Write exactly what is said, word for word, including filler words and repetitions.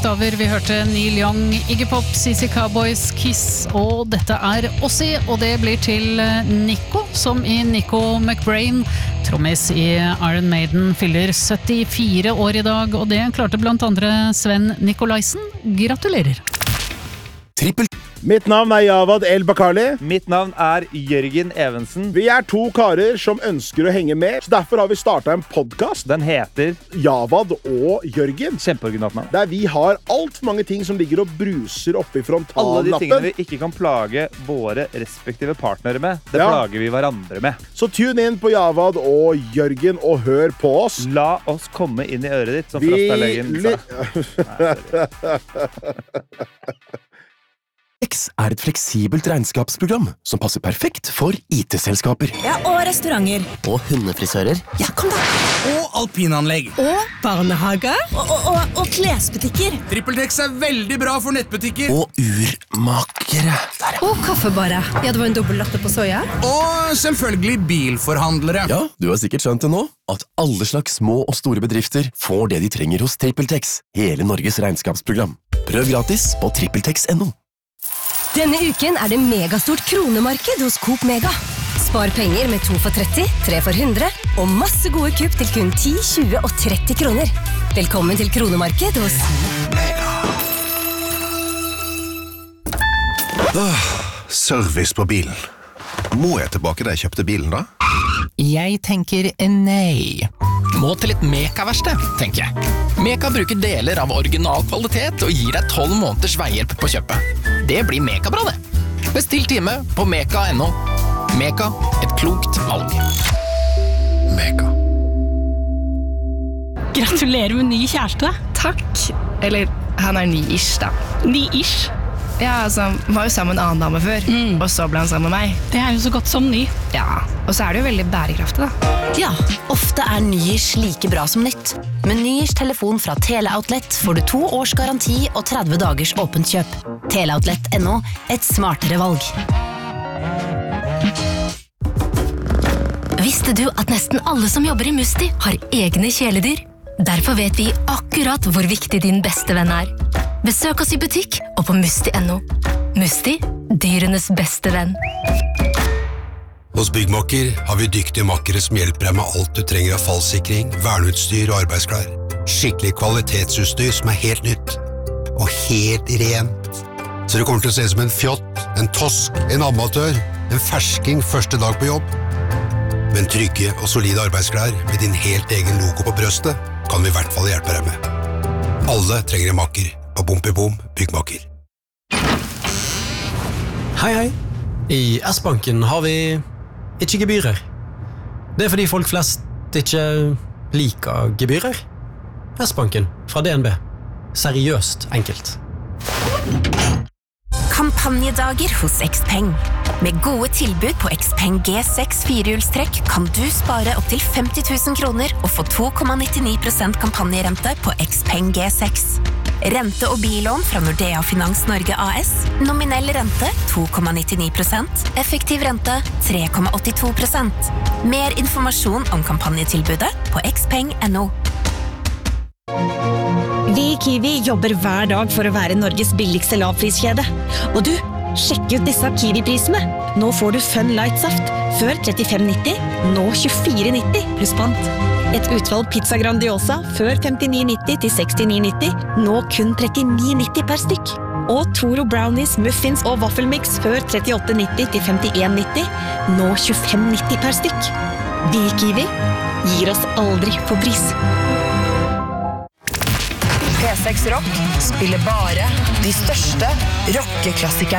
Over, vi hørte Neil Young, Iggy Pop, C C Cowboys, Kiss, og dette er Ozzy, og det blir til Nico, som i Nico McBrain, trommis i Iron Maiden, fyller syttifire år i dag, og det klarte blant andre Sven Nikolaisen. Gratulerer! Trippel. Mitt navn er Javad El Bakali. Mitt navn er Jørgen Evensen. Vi er to karer som ønsker å henge med, så derfor har vi startet en podcast. Den heter Javad og Jørgen. Kjempeoriginalt navn. Der vi har alt for mange ting som ligger og bruser oppe i frontallappen. Alle de tingene vi ikke kan plage våre respektive partnere med, det Ja. plager vi hverandre med. Så tune inn på Javad og Jørgen og hør på oss. La oss komme inn i øret ditt, som Vi Frostalegen li- sa. X er et fleksibelt regnskapsprogram som passer perfekt for I T-selskaper. Ja, og restauranter. Og hundefrisører. Ja, kom da! Og alpinanlegg. Og barnehager. Og, og, og, og klesbutikker. TrippelTex er veldig bra for nettbutikker. Og urmakere. Der, ja. Og kaffebarer. Ja, det var en dobbelt latte på soja. Og selvfølgelig bilforhandlere. Ja, du har sikkert skjønt det nå, at alle slags små og store bedrifter får det de trenger hos TrippelTex, hele Norges regnskapsprogram. Prøv gratis på trippeltex punktum no. Denne uken er det megastort kronemarked hos Coop Mega. Spar penger med to for tretti, tre for hundre, og masse gode kupp til kun ti, tjue og tretti kroner. Velkommen til kronemarked hos Ah, service på bilen. Må jeg tilbake da jeg kjøpte bilen da? Jeg tenker nei. Må til et Meka-verksted, tenker jeg. Meka bruker deler av original kvalitet og gir deg tolv måneders veihjelp på kjøpet. Det blir Meka-bra det. Bestill time på meka punktum no. Meka, et klokt valg. Mega. Gratulerer med ny kjæreste. Takk. Eller, han er ny-ish da. Ny-ish. Ja, altså, han var jo sammen med en annen dame før, Mm. og så ble han sammen med meg. Det er jo så godt som ny. Ja, og så er det jo veldig bærekraftig da. Ja, ofte er Nyish like bra som nytt. Med Nyish telefon fra Teleoutlet får du to års garanti og tretti dagers åpent kjøp. Teleoutlet punktum no, et smartere valg. Visste du at nesten alle som jobber i Musti har egne kjæledyr? Derfor vet vi akkurat hvor viktig din beste venn er. Besøk oss i butikk og på musti punktum no. Musti, dyrenes beste venn. Hos Byggmakker har vi dyktige makkere som hjelper deg med alt du trenger av fallsikring, verneutstyr og arbeidsklær. Skikkelig kvalitetsutstyr som er helt nytt. Og helt rent. Så det kommer til å se ut som en fjott, en tosk, en amatør, en fersking første dag på jobb. Men trygge og solide arbeidsklær med din helt egen logo på brøstet kan vi i hvert fall hjelpe deg med. Alle trenger en makker. På Bompibom Byggmakker. Hei, hei. I S-banken har vi ikke gebyrer. Det er fordi folk flest ikke liker gebyrer. S-banken fra D N B. Seriøst enkelt. Kampanjedager hos Xpeng. Med gode tilbud på Xpeng G seks firehjulstrekk kan du spare opp til femti tusen kroner og få to komma nittini prosent kampanjerente på Xpeng G seks. Rente- og billån fra Nordea Finans Norge A S. Nominell rente to komma nittini prosent. Effektiv rente tre komma åttito prosent. Mer informasjon om kampanjetilbudet på xpeng punktum no. Vi i Kiwi jobber hver dag for å være Norges billigste lavpriskjede. Og du, sjekk ut disse Kiwi-prisene. Nå får du Fun Light-saft. Før trettifem nitti, nå tjuefire nitti pluss pant. Et utvalg pizza Grandiosa før femtini nitti til sekstini nitti, nå kun trettini nitti per stykk. Og Toro Brownies, Muffins og Waffelmix før trettiåtte nitti til femtien nitti, nå tjuefem nitti per stykk. Vi i Kiwi gir oss aldri på pris. P seks Rock spiller bare de største rockeklassikerne.